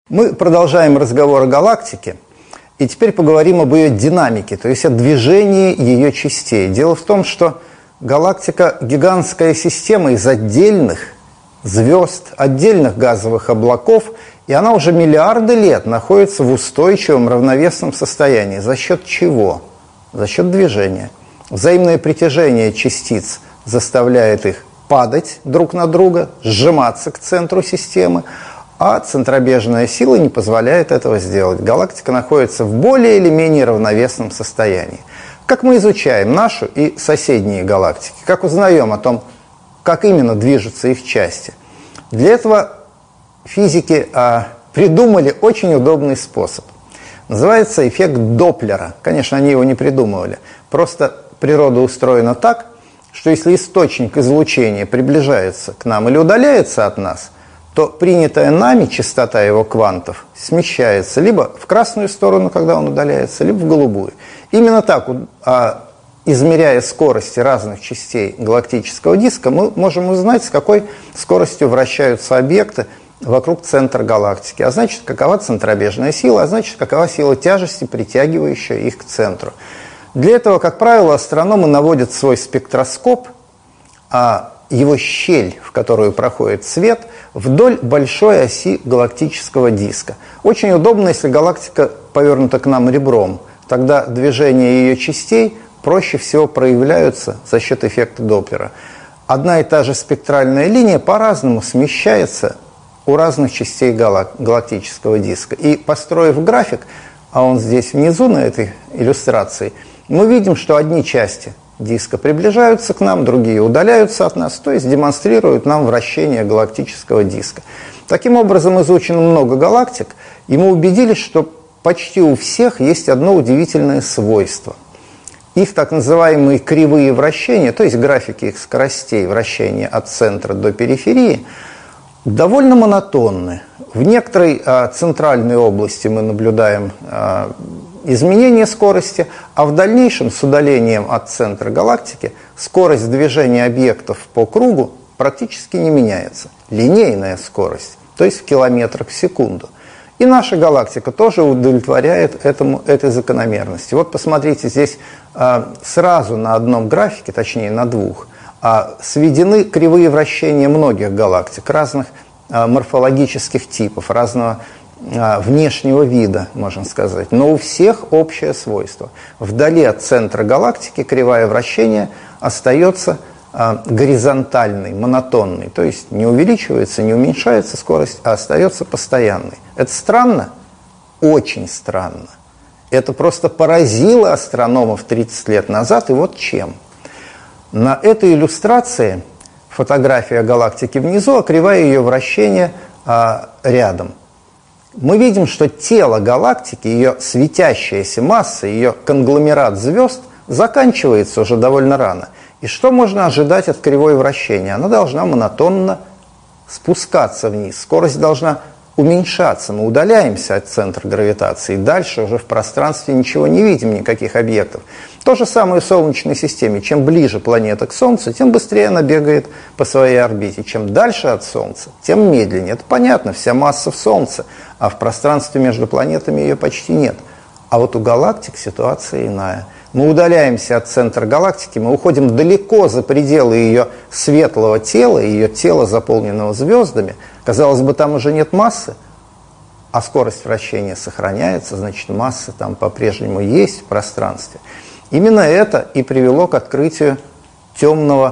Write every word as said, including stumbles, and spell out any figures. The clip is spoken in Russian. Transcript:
Мы продолжаем разговор о галактике, и теперь поговорим об ее динамике, то есть о движении ее частей. Дело в том, что галактика – гигантская система из отдельных звезд, отдельных газовых облаков, и она уже миллиарды лет находится в устойчивом равновесном состоянии. За счет чего? За счет движения. Взаимное притяжение частиц заставляет их падать друг на друга, сжиматься к центру системы, а центробежная сила не позволяет этого сделать. Галактика находится в более или менее равновесном состоянии. Как мы изучаем нашу и соседние галактики? Как узнаем о том, как именно движутся их части? Для этого физики а, придумали очень удобный способ. Называется эффект Доплера. Конечно, они его не придумывали. Просто природа устроена так, что если источник излучения приближается к нам или удаляется от нас, то принятая нами частота его квантов смещается либо в красную сторону, когда он удаляется, либо в голубую. Именно так, измеряя скорости разных частей галактического диска, мы можем узнать, с какой скоростью вращаются объекты вокруг центра галактики. А значит, какова центробежная сила, а значит, какова сила тяжести, притягивающая их к центру. Для этого, как правило, астрономы наводят свой спектроскоп, а его щель, в которую проходит свет, вдоль большой оси галактического диска. Очень удобно, если галактика повернута к нам ребром. Тогда движения ее частей проще всего проявляются за счет эффекта Доплера. Одна и та же спектральная линия по-разному смещается у разных частей галак- галактического диска. И построив график, а он здесь внизу на этой иллюстрации, мы видим, что одни части диска приближаются к нам, другие удаляются от нас, то есть демонстрируют нам вращение галактического диска. Таким образом, изучено много галактик, и мы убедились, что почти у всех есть одно удивительное свойство. Их так называемые кривые вращения, то есть графики их скоростей вращения от центра до периферии, довольно монотонны. В некоторой а, центральной области мы наблюдаем а, изменение скорости, а в дальнейшем с удалением от центра галактики скорость движения объектов по кругу практически не меняется. Линейная скорость, то есть в километрах в секунду. И наша галактика тоже удовлетворяет этому, этой закономерности. Вот посмотрите, здесь а, сразу на одном графике, точнее на двух, а, сведены кривые вращения многих галактик, разных а, морфологических типов, разного внешнего вида, можно сказать, но у всех общее свойство. Вдали от центра галактики кривая вращения остается а, горизонтальной, монотонной, то есть не увеличивается, не уменьшается скорость, а остается постоянной. Это странно? Очень странно. Это просто поразило астрономов тридцать лет назад, и вот чем. На этой иллюстрации фотография галактики внизу, а кривая ее вращения а, рядом. Мы видим, что тело галактики, ее светящаяся масса, ее конгломерат звезд заканчивается уже довольно рано. И что можно ожидать от кривой вращения? Она должна монотонно спускаться вниз, скорость должна уменьшаться. Мы удаляемся от центра гравитации, и дальше уже в пространстве ничего не видим, никаких объектов. То же самое в Солнечной системе. Чем ближе планета к Солнцу, тем быстрее она бегает по своей орбите. Чем дальше от Солнца, тем медленнее. Это понятно, вся масса в Солнце, а в пространстве между планетами ее почти нет. А вот у галактик ситуация иная. Мы удаляемся от центра галактики, мы уходим далеко за пределы ее светлого тела, ее тела, заполненного звездами. Казалось бы, там уже нет массы, а скорость вращения сохраняется, значит, масса там по-прежнему есть в пространстве. Именно это и привело к открытию темного